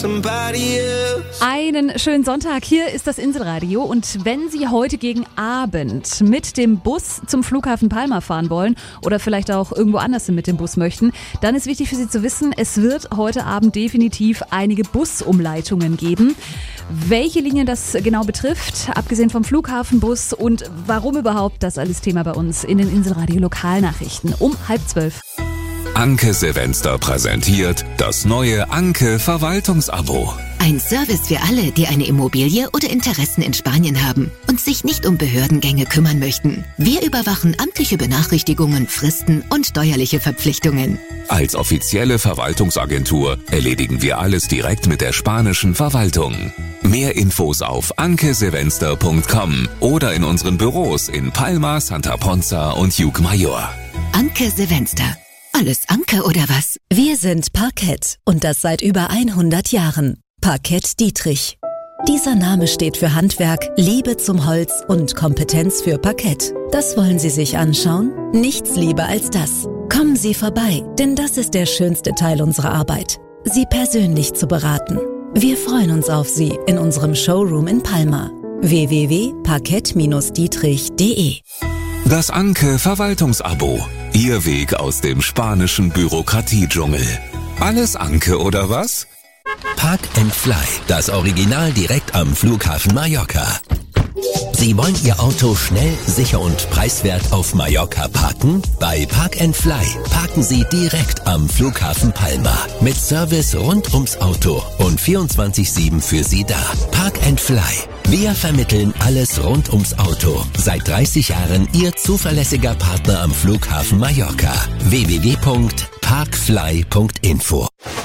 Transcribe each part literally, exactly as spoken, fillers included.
Einen schönen Sonntag, hier ist das Inselradio und wenn Sie heute gegen Abend mit dem Bus zum Flughafen Palma fahren wollen oder vielleicht auch irgendwo anders mit dem Bus möchten, dann ist wichtig für Sie zu wissen, es wird heute Abend definitiv einige Busumleitungen geben. Welche Linien das genau betrifft, abgesehen vom Flughafenbus und warum überhaupt, das alles Thema bei uns in den Inselradio Lokalnachrichten um halb zwölf. Anke Silvester präsentiert das neue Anke Verwaltungsabo. Ein Service für alle, die eine Immobilie oder Interessen in Spanien haben und sich nicht um Behördengänge kümmern möchten. Wir überwachen amtliche Benachrichtigungen, Fristen und steuerliche Verpflichtungen. Als offizielle Verwaltungsagentur erledigen wir alles direkt mit der spanischen Verwaltung. Mehr Infos auf anke silvester punkt com oder in unseren Büros in Palma, Santa Ponza und Ucmayor. Anke Silvester. Alles Anke oder was? Wir sind Parkett und das seit über hundert Jahren. Parkett Dietrich. Dieser Name steht für Handwerk, Liebe zum Holz und Kompetenz für Parkett. Das wollen Sie sich anschauen? Nichts lieber als das. Kommen Sie vorbei, denn das ist der schönste Teil unserer Arbeit. Sie persönlich zu beraten. Wir freuen uns auf Sie in unserem Showroom in Palma. w w w punkt parkett dietrich punkt de. Das Anke Verwaltungsabo. Ihr Weg aus dem spanischen Bürokratiedschungel. Alles Anke oder was? Park and Fly, das Original direkt am Flughafen Mallorca. Sie wollen Ihr Auto schnell, sicher und preiswert auf Mallorca parken? Bei Park and Fly parken Sie direkt am Flughafen Palma. Mit Service rund ums Auto und vierundzwanzig sieben für Sie da. Park and Fly. Wir vermitteln alles rund ums Auto. Seit dreißig Jahren Ihr zuverlässiger Partner am Flughafen Mallorca. w w w punkt parkfly punkt info.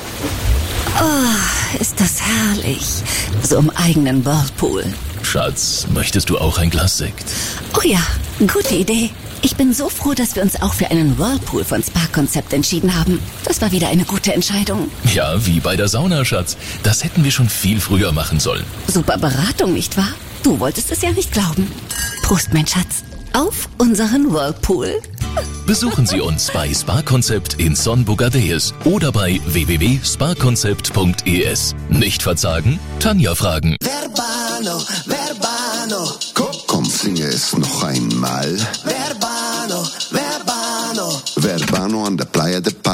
Oh, ist das herrlich. So im eigenen Whirlpool. Schatz, möchtest du auch ein Glas Sekt? Oh ja, gute Idee. Ich bin so froh, dass wir uns auch für einen Whirlpool von Spa-Konzept entschieden haben. Das war wieder eine gute Entscheidung. Ja, wie bei der Sauna, Schatz. Das hätten wir schon viel früher machen sollen. Super Beratung, nicht wahr? Du wolltest es ja nicht glauben. Prost, mein Schatz. Auf unseren Whirlpool. Besuchen Sie uns bei Spa-Konzept in Son Bogadeus oder bei w w w punkt spa konzept punkt e s. Nicht verzagen? Tanja fragen. Verbano, Verbano. Komm, komm, singe es noch einmal. Verbano, Verbano. Verbano an der Playa de Palma.